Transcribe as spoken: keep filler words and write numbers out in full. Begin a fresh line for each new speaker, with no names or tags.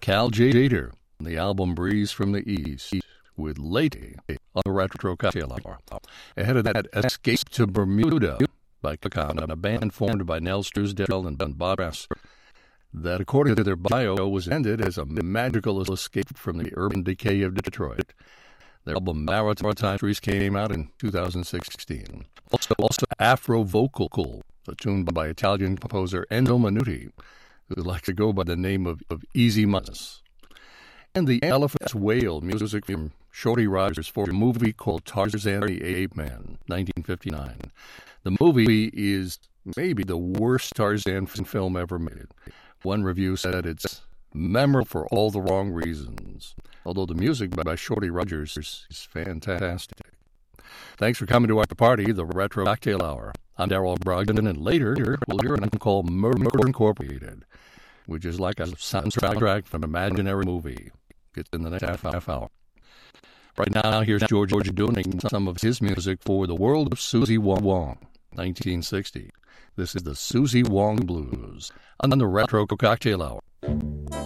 Cal Jader on the album Breeze from the East with Lady on the Retro Cocktail Hour. Ahead of that, Escape to Bermuda by Kakana, a band formed by Nels Truesdale and Bob Ross. That, according to their bio, was ended as a magical escape from the urban decay of Detroit. Their album Maritime Trees came out in two thousand sixteen. Also, also Afro Vocal Cool, a tune by Italian composer Enzo Minuti, who likes to go by the name of, of Easy Mus. And the Elephant's Wail, music from Shorty Rogers for a movie called Tarzan the Ape Man, nineteen fifty-nine. The movie is maybe the worst Tarzan film ever made. One review said it's memorable for all the wrong reasons, although the music by Shorty Rogers is fantastic. Thanks for coming to our party, the Retro Cocktail Hour. I'm Darrell Brogdon, and later we'll hear an album called Murder Incorporated, which is like a soundtrack from an imaginary movie. It's in the next half hour. Right now, here's George doing some of his music for The World of Susie Wong, nineteen sixty. This is the Susie Wong Blues on the Retro Cocktail Hour.